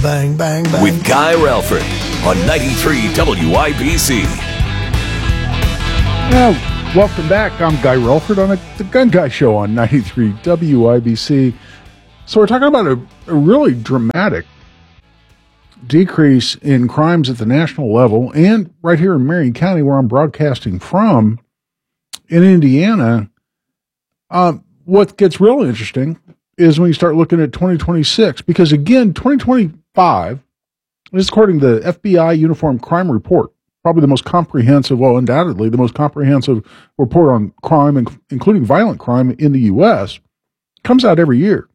bang, bang, bang. With Guy Relford on 93 WIBC. Well, welcome back. I'm Guy Relford on the Gun Guy Show on 93 WIBC. So we're talking about a really dramatic decrease in crimes at the national level, and right here in Marion County, where I'm broadcasting from, in Indiana. What gets really interesting is when you start looking at 2026, because again, 2025, this is according to the FBI Uniform Crime Report, probably the most comprehensive, well, undoubtedly the most comprehensive report on crime, including violent crime in the U.S., comes out every year.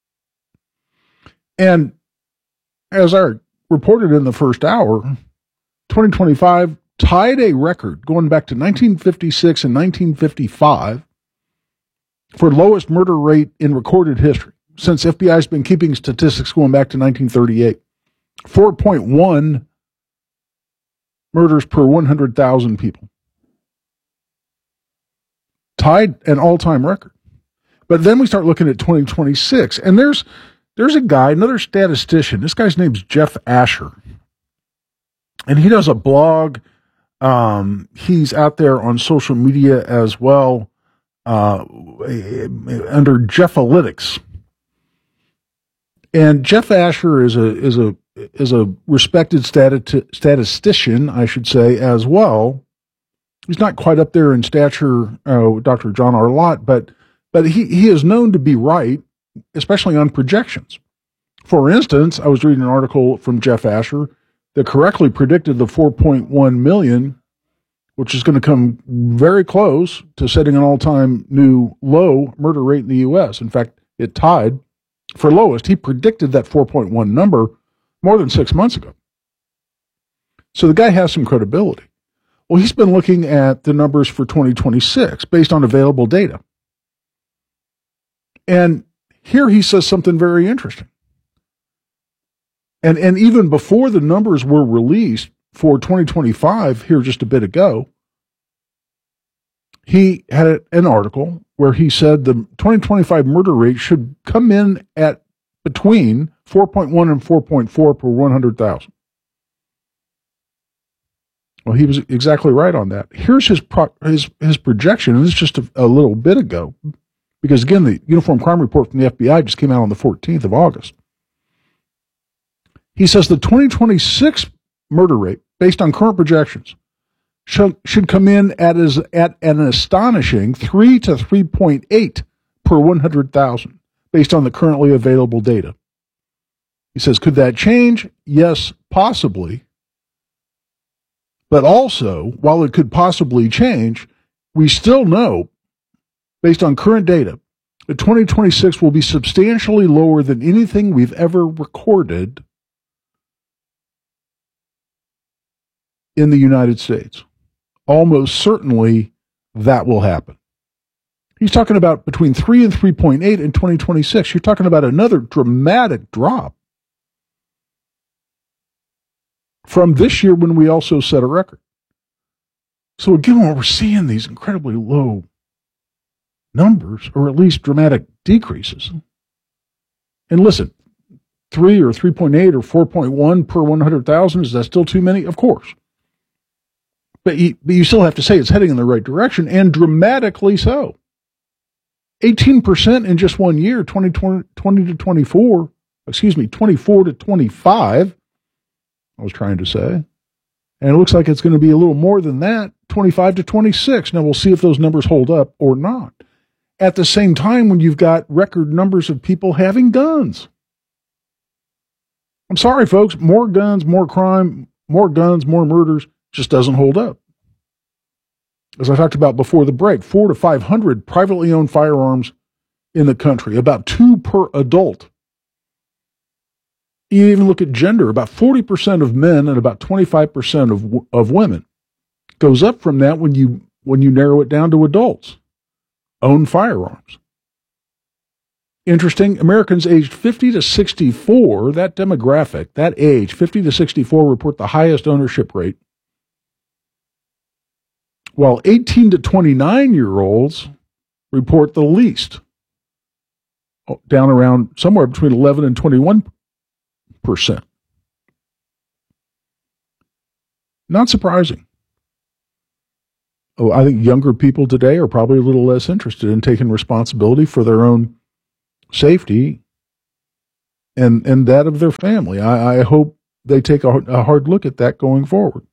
And as I reported in the first hour, 2025 tied a record going back to 1956 and 1955 for lowest murder rate in recorded history, since FBI's been keeping statistics going back to 1938. 4.1 murders per 100,000 people. Tied an all-time record. But then we start looking at 2026, and there's a guy, another statistician. This guy's name's Jeff Asher. And he does a blog. He's out there on social media as well, under Jeffalytics. And Jeff Asher is a respected statistician, I should say, as well. He's not quite up there in stature, Dr. John R. Lott, but he is known to be right, especially on projections. For instance, I was reading an article from Jeff Asher that correctly predicted the 4.1 million, which is going to come very close to setting an all-time new low murder rate in the U.S. In fact, it tied for lowest. He predicted that 4.1 number more than 6 months ago. So the guy has some credibility. Well, he's been looking at the numbers for 2026 based on available data. And here he says something very interesting. And even before the numbers were released for 2025 here just a bit ago, he had an article where he said the 2025 murder rate should come in at between 4.1 and 4.4 per 100,000. Well, he was exactly right on that. Here's his projection, and this is just a little bit ago, because again, the Uniform Crime Report from the FBI just came out on the 14th of August. He says the 2026 murder rate, based on current projections, should come in at an astonishing 3 to 3.8 per 100,000, based on the currently available data. He says, could that change? Yes, possibly. But also, while it could possibly change, we still know, based on current data, that 2026 will be substantially lower than anything we've ever recorded in the United States. Almost certainly that will happen. He's talking about between 3 and 3.8 in 2026. You're talking about another dramatic drop from this year when we also set a record. So again, when we're seeing these incredibly low numbers, or at least dramatic decreases, and listen, 3 or 3.8 or 4.1 per 100,000, is that still too many? Of course. But you still have to say it's heading in the right direction, and dramatically so. 18% in just 1 year, 24 to 25, I was trying to say. And it looks like it's going to be a little more than that, 25 to 26. Now we'll see if those numbers hold up or not. At the same time, when you've got record numbers of people having guns. I'm sorry, folks, more guns, more crime, more guns, more murders just doesn't hold up. As I talked about before the break, 400 to 500 privately owned firearms in the country, about 2 per adult. You even look at gender, about 40% of men and about 25% of women. Goes up from that when you narrow it down to adults own firearms. Interesting, Americans aged 50 to 64, that demographic, that age, 50 to 64, report the highest ownership rate, while 18 to 29-year-olds report the least, down around somewhere between 11 and 21%. Not surprising. Oh, I think younger people today are probably a little less interested in taking responsibility for their own safety and that of their family. I hope they take a hard look at that going forward.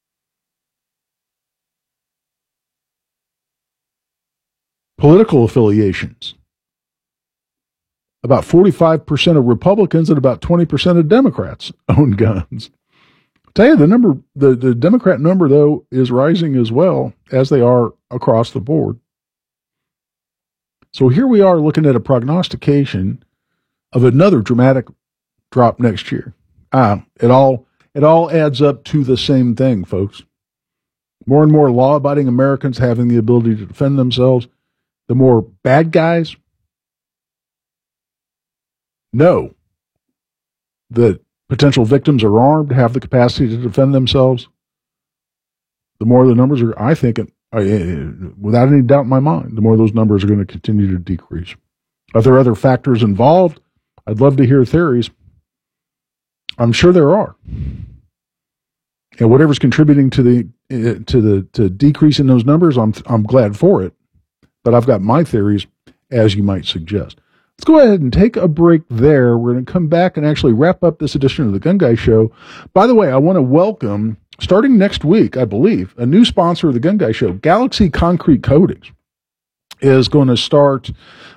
Political affiliations. About 45% of Republicans and about 20% of Democrats own guns. I'll tell you, the Democrat number, though, is rising as well, as they are across the board. So here we are looking at a prognostication of another dramatic drop next year. It all adds up to the same thing, folks. More and more law-abiding Americans having the ability to defend themselves. The more bad guys know that potential victims are armed, have the capacity to defend themselves, the more the numbers are, I think, without any doubt in my mind, the more those numbers are going to continue to decrease. Are there other factors involved? I'd love to hear theories. I'm sure there are. And whatever's contributing to the decrease in those numbers, I'm glad for it. But I've got my theories, as you might suggest. Let's go ahead and take a break there. We're going to come back and actually wrap up this edition of the Gun Guy Show. By the way, I want to welcome, starting next week, I believe, a new sponsor of the Gun Guy Show. Galaxy Concrete Coatings is going to start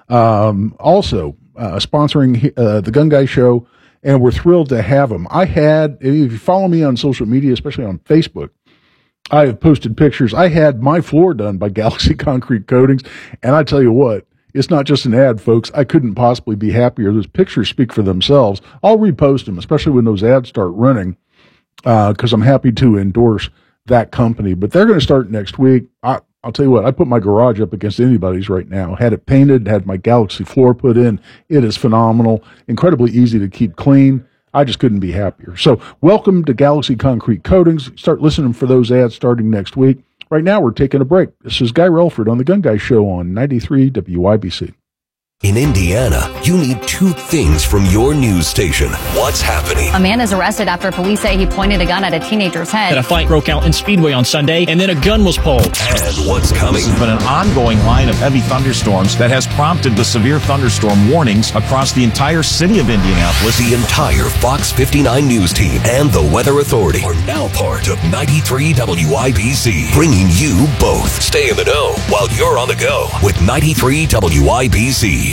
also sponsoring the Gun Guy Show, and we're thrilled to have them. If you follow me on social media, especially on Facebook, I have posted pictures. I had my floor done by Galaxy Concrete Coatings, and I tell you what, it's not just an ad, folks. I couldn't possibly be happier. Those pictures speak for themselves. I'll repost them, especially when those ads start running, because I'm happy to endorse that company. But they're going to start next week. I'll tell you what, I put my garage up against anybody's right now. Had it painted, had my Galaxy floor put in. It is phenomenal, incredibly easy to keep clean. I just couldn't be happier. So welcome to Galaxy Concrete Coatings. Start listening for those ads starting next week. Right now, we're taking a break. This is Guy Relford on the Gun Guy Show on 93 WIBC. In Indiana, you need two things from your news station. What's happening? A man is arrested after police say he pointed a gun at a teenager's head. A fight broke out in Speedway on Sunday, and then a gun was pulled. And what's coming? There's been an ongoing line of heavy thunderstorms that has prompted the severe thunderstorm warnings across the entire city of Indianapolis. The entire Fox 59 news team and the Weather Authority are now part of 93 WIBC, bringing you both. Stay in the know while you're on the go with 93 WIBC.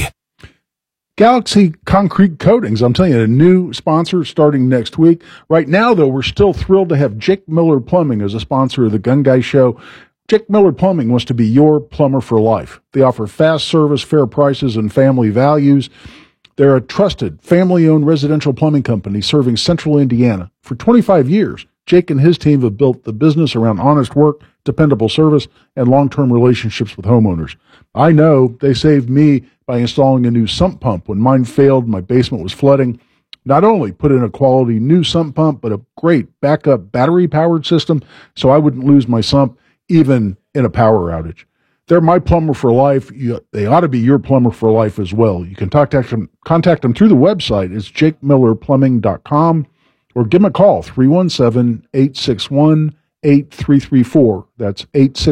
Galaxy Concrete Coatings, I'm telling you, a new sponsor starting next week. Right now, though, we're still thrilled to have Jake Miller Plumbing as a sponsor of the Gun Guy Show. Jake Miller Plumbing wants to be your plumber for life. They offer fast service, fair prices, and family values. They're a trusted, family-owned residential plumbing company serving central Indiana. For 25 years, Jake and his team have built the business around honest work, dependable service, and long-term relationships with homeowners. I know they saved me by installing a new sump pump when mine failed and my basement was flooding. Not only put in a quality new sump pump, but a great backup battery-powered system so I wouldn't lose my sump even in a power outage. They're my plumber for life. They ought to be your plumber for life as well. You can contact them through the website. It's jakemillerplumbing.com, or give them a call, 317-861-8334. That's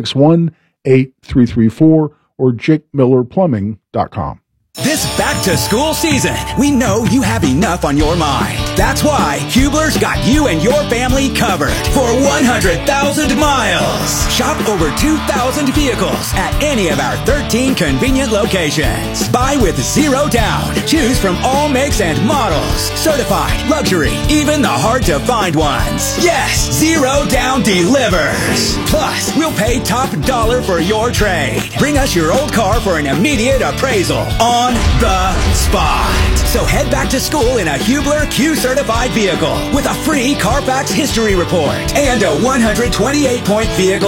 861-8334, or jakemillerplumbing.com. This back-to-school season, we know you have enough on your mind. That's why Hubler's got you and your family covered for 100,000 miles. Shop over 2,000 vehicles at any of our 13 convenient locations. Buy with zero down. Choose from all makes and models. Certified, luxury, even the hard-to-find ones. Yes, zero down delivers. Plus, we'll pay top dollar for your trade. Bring us your old car for an immediate appraisal on the spot. So head back to school in a Hubler Q-certified vehicle with a free Carfax history report and a 128-point vehicle